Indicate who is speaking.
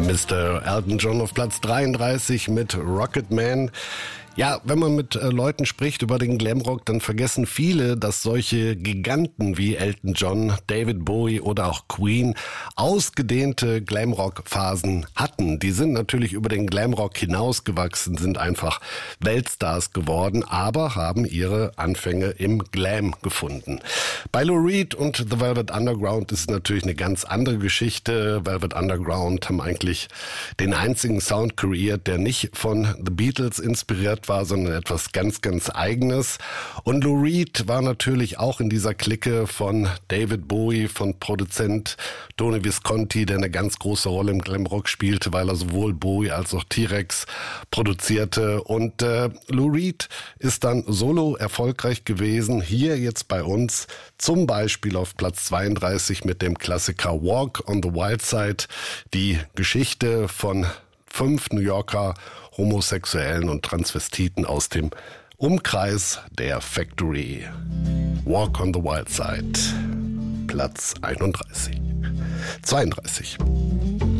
Speaker 1: Mr. Elton John auf Platz 33 mit Rocket Man. Ja, wenn man mit Leuten spricht über den Glamrock, dann vergessen viele, dass solche Giganten wie Elton John, David Bowie oder auch Queen ausgedehnte Glamrock-Phasen hatten. Die sind natürlich über den Glamrock hinausgewachsen, sind einfach Weltstars geworden, aber haben ihre Anfänge im Glam gefunden. Bei Lou Reed und The Velvet Underground ist es natürlich eine ganz andere Geschichte. Velvet Underground haben eigentlich den einzigen Sound kreiert, der nicht von The Beatles inspiriert war, sondern etwas ganz, ganz Eigenes. Und Lou Reed war natürlich auch in dieser Clique von David Bowie, von Produzent Tony Visconti, der eine ganz große Rolle im Glamrock spielte, weil er sowohl Bowie als auch T-Rex produzierte. Und Lou Reed ist dann solo erfolgreich gewesen, hier jetzt bei uns, zum Beispiel auf Platz 32 mit dem Klassiker Walk on the Wild Side, die Geschichte von 5 New Yorker Homosexuellen und Transvestiten aus dem Umkreis der Factory. Walk on the Wild Side, Platz 32.